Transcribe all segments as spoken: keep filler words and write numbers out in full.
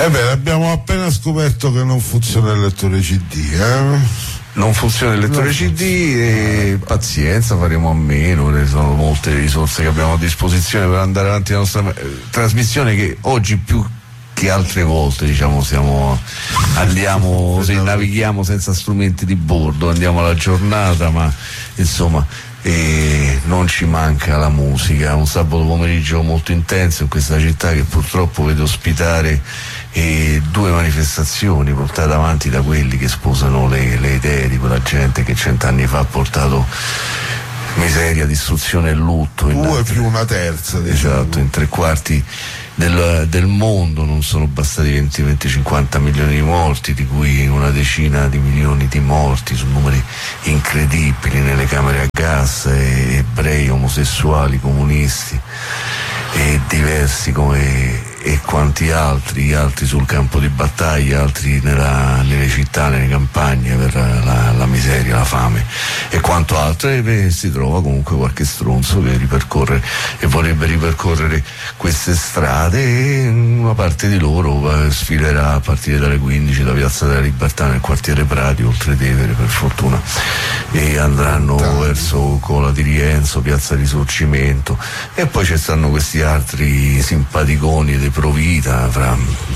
Eh beh, abbiamo appena scoperto che non funziona il lettore C D, eh? Non funziona il lettore C D e pazienza, faremo a meno, ne sono molte risorse che abbiamo a disposizione per andare avanti la nostra eh, trasmissione, che oggi più che altre volte, diciamo, siamo andiamo, se navighiamo senza strumenti di bordo, andiamo alla giornata, ma insomma e non ci manca la musica. Un sabato pomeriggio molto intenso in questa città che purtroppo vede ospitare e due manifestazioni portate avanti da quelli che sposano le, le idee di quella gente che cent'anni fa ha portato miseria, distruzione e lutto. Due più una terza, diciamo. Esatto, in tre quarti del, del mondo non sono bastati venti venti cinquanta milioni di morti, di cui una decina di milioni di morti su numeri incredibili nelle camere a gas, e ebrei, omosessuali, comunisti e diversi come e quanti altri, altri sul campo di battaglia, altri nella, nelle città, nelle campagne per la, la miseria, la fame e quanto altro. E beh, si trova comunque qualche stronzo che ripercorre e vorrebbe ripercorrere queste strade, e una parte di loro sfilerà a partire dalle quindici da Piazza della Libertà nel quartiere Prati, oltre Tevere per fortuna, e andranno Tanto. verso Cola di Rienzo, Piazza Risorgimento, e poi ci stanno questi altri simpaticoni dei Provita, fra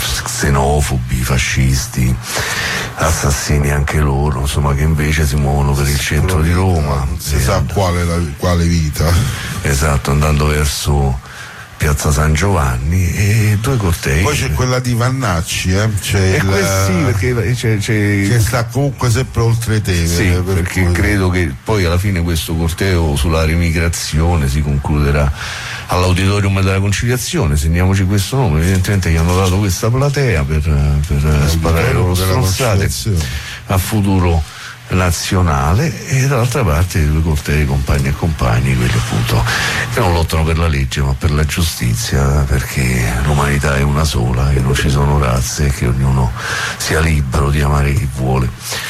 xenofobi, fascisti, assassini anche loro, insomma, che invece si muovono per il centro di Roma, non si sa quale, la, quale vita. Esatto, andando verso Piazza San Giovanni, e due cortei. Poi c'è quella di Vannacci, eh? C'è il, quel, sì, perché c'è, c'è, che sta comunque sempre oltre Tevere. Sì, per perché cui... credo che poi alla fine questo corteo sulla remigrazione si concluderà all'Auditorium della Conciliazione. Segniamoci questo nome, evidentemente gli hanno dato questa platea per, per sparare le loro stronzate a futuro nazionale, e dall'altra parte i due cortei compagni e compagni, quelli appunto che non lottano per la legge ma per la giustizia, perché l'umanità è una sola, che non ci sono razze, che ognuno sia libero di amare chi vuole,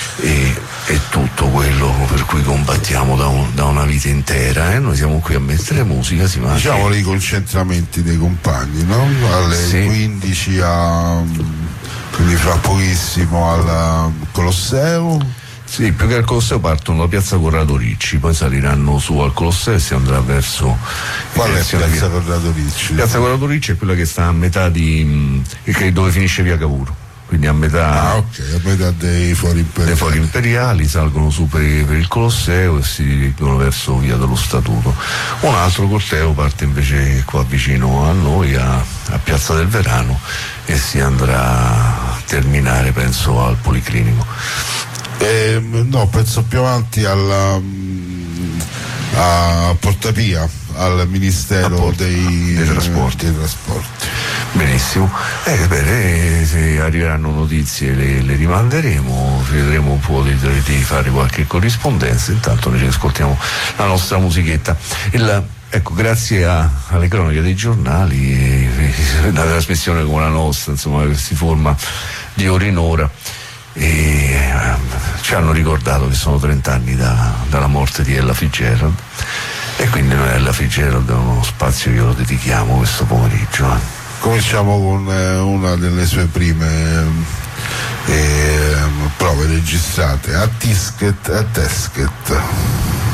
e è tutto quello per cui combattiamo da, un, da una vita intera, e noi siamo qui a mettere musica, si manca. Diciamo i concentramenti dei compagni, no? Alle sì. quindici a, quindi fra pochissimo al Colosseo. Sì, più che al Colosseo partono da Piazza Corrado Ricci, poi saliranno su al Colosseo e si andrà verso... Qual è Piazza via... Corrado Ricci? Piazza Corrado Ricci è quella che sta a metà di... Che dove finisce via Cavour, quindi a metà... Ah, ok, a metà dei fori imperiali. Dei fori imperiali, salgono su per, per il Colosseo e si dirigono verso via dello Statuto. Un altro corteo parte invece qua vicino a noi, a, a Piazza del Verano, e si andrà a terminare, penso, al Policlinico. Eh, no, penso più avanti alla, a Portapia, al Ministero dei, dei, trasporti. dei trasporti. Benissimo, eh, bene, se arriveranno notizie le, le rimanderemo, vedremo un po' di, di fare qualche corrispondenza. Intanto noi ci ascoltiamo la nostra musichetta. Il, ecco, grazie a, alle cronache dei giornali, e, e, una trasmissione come la nostra, insomma, che si forma di ora in ora, e uh, ci hanno ricordato che sono trent'anni da, dalla morte di Ella Fitzgerald, e quindi noi a Ella Fitzgerald uno spazio io lo dedichiamo questo pomeriggio. Eh. Cominciamo con eh, una delle sue prime eh, prove registrate, a Tisket, a Tesket.